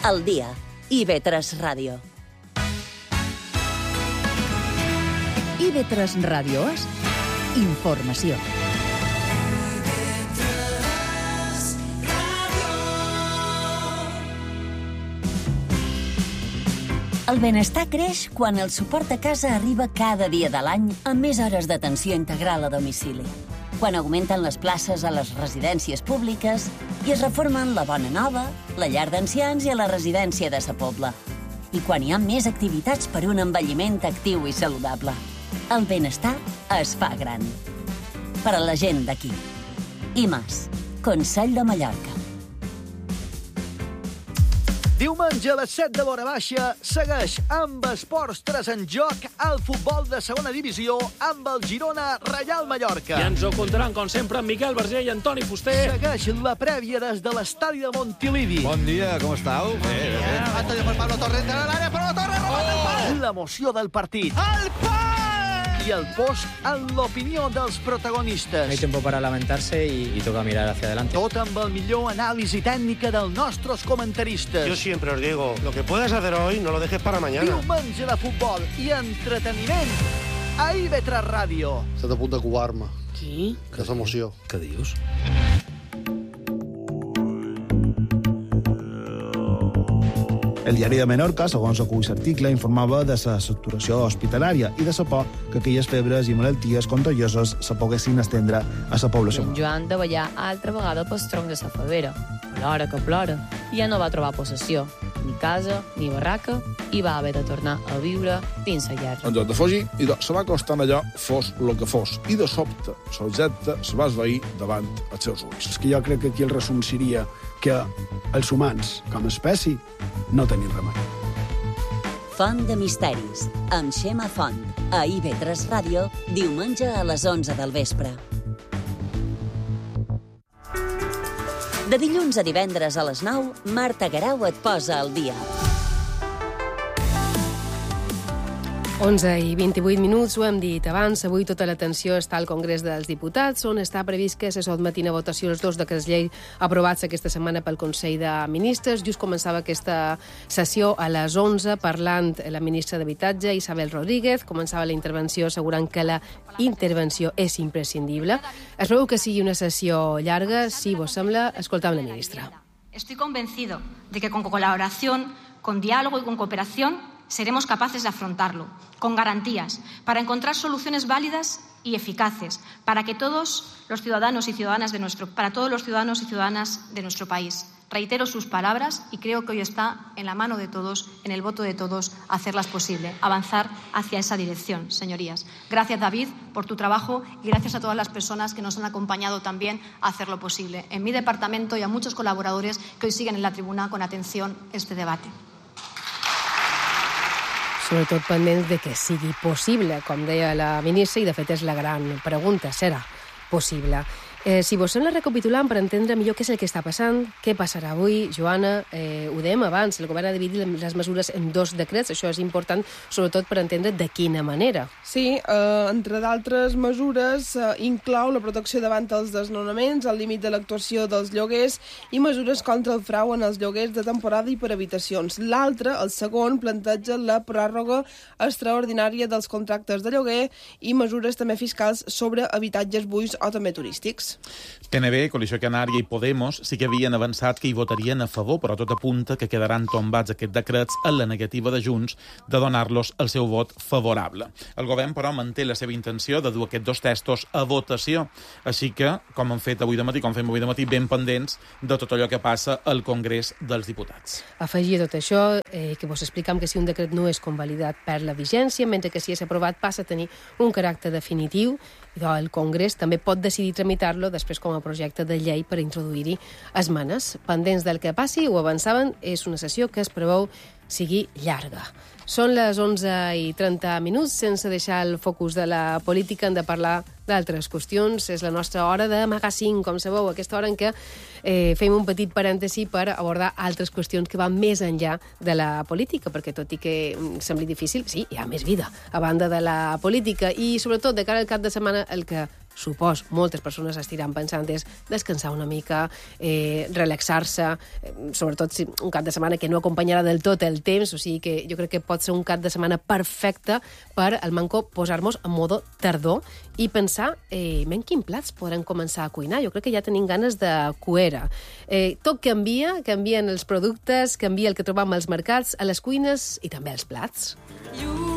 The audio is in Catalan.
Al dia, IB3 Ràdio. IB3 Ràdio és informació. El benestar creix quan el suport a casa arriba cada dia de l'any amb més hores d'atenció integral a domicili. Quan augmenten les places a les residències públiques i es reformen la Bona Nova, la llar d'ancians i a la residència de Sa Pobla. I quan hi ha més activitats per un envelliment actiu i saludable. El benestar es fa gran. Per a la gent d'aquí. IMAS, Consell de Mallorca. Diumenge a les 7 de l'hora baixa segueix amb Esports 3 en joc el futbol de segona divisió amb el Girona Reial Mallorca. I ens ho contaran, com sempre, amb Miquel Verger i Antoni Fuster. Segueix la prèvia des de l'estadi de Montilivi. Bon dia, com estàu? Bon dia. Antonio per Pablo Torres de l'àrea, però Torres robat el pal! L'emoció del partit. El pal! I el post en l'opinió dels protagonistes. Hay tiempo para lamentarse y toca mirar hacia adelante. Tot amb el millor anàlisi tècnica dels nostres comentaristes. Yo siempre os digo, lo que puedas hacer hoy, no lo dejes para mañana. Diumenge de futbol i entreteniment a IB3 Ràdio. Estat a punt de covar-me. Qui? De l'emoció. Què dius? El diari de Menorca, segons acull l'article, informava de la saturació hospitalària i de la por que aquelles febres i malalties contagioses se poguessin estendre a la població. En Joan de ballar altra vegada pel tronc de la favera. Plora que plora. I ja no va trobar possessió. Ni casa, ni barraca, i va haver de tornar a viure dins la llar. En lloc de fugir, se va acostant allò, fos el que fos. I de sobte, l'objecte se va esvair davant els seus ulls. És que jo crec que aquí el resum seria que els humans, com a espècie, no tenim remei. Font de misteris, amb Xema Font, a IB3 Ràdio, diumenge a les 11 del vespre. De dilluns a divendres a les 9, Marta Garau et posa al dia. 11 i 28 minuts, ho hem dit abans. Avui tota l'atenció està al Congrés dels Diputats, on està previst que se sotmetin a votació els dos decrets llei aprovats aquesta setmana pel Consell de Ministres. Just començava aquesta sessió a les 11 parlant la ministra d'Habitatge, Isabel Rodríguez. Començava la intervenció assegurant que la intervenció és imprescindible. Es preveu que sigui una sessió llarga. Si vos sembla, escoltam la ministra. Estoy convencido de que con colaboración, con diálogo y con cooperación seremos capaces de afrontarlo, con garantías, para encontrar soluciones válidas y eficaces para todos los ciudadanos y ciudadanas de nuestro país. Reitero sus palabras y creo que hoy está en la mano de todos, en el voto de todos, hacerlas posible, avanzar hacia esa dirección, señorías. Gracias, David, por tu trabajo y gracias a todas las personas que nos han acompañado también a hacerlo posible. En mi departamento y a muchos colaboradores que hoy siguen en la tribuna con atención este debate. Sobretot pendents de que sigui possible, com deia la ministra, i de fet és la gran pregunta, serà possible. Si vos sembla, recapitulant per entendre millor què és el que està passant, què passarà avui, Joana, ho dèiem abans, el govern ha dividit les mesures en dos decrets, això és important, sobretot per entendre de quina manera. Sí, entre d'altres mesures, inclou la protecció davant els desnonaments, el límit de l'actuació dels lloguers i mesures contra el frau en els lloguers de temporada i per habitacions. L'altre, el segon, planteja la pròrroga extraordinària dels contractes de lloguer i mesures també fiscals sobre habitatges buits o també turístics. PNB, Coalició Canària i Podemos sí que havien avançat que hi votarien a favor, però tot apunta que quedaran tombats aquests decrets en la negativa de Junts de donar-los el seu vot favorable. El govern, però, manté la seva intenció de dur aquests dos textos a votació, així que, com hem fet avui de matí, ben pendents de tot allò que passa al Congrés dels Diputats. Afegir a tot això que vos explicam que si un decret no és convalidat per la vigència, mentre que si és aprovat passa a tenir un caràcter definitiu, i el Congrés també pot decidir tramitar-lo després com a projecte de llei per introduir-hi esmenes. Pendents del que passi, ho avançaven, és una sessió que es preveu sigui llarga. Són les 11 i 30 minuts, sense deixar el focus de la política, hem de parlar d'altres qüestions. És la nostra hora de magazine, com sabeu, aquesta hora en què fem un petit parèntesi per abordar altres qüestions que van més enllà de la política, perquè tot i que sembli difícil, sí, hi ha més vida a banda de la política, i sobretot de cara al cap de setmana el que supos moltes persones estiran pensant és descansar una mica, relaxar-se, sobretot si un cap de setmana que no acompanyarà del tot el temps, o sigui que jo crec que pot ser un cap de setmana perfecte per al Manco posar-nos en modo tardor i pensar en quins plats podrem començar a cuinar. Jo crec que ja tenim ganes de cuera. Tot canvia, canvien els productes, canvia el que trobam als mercats, a les cuines i també als plats.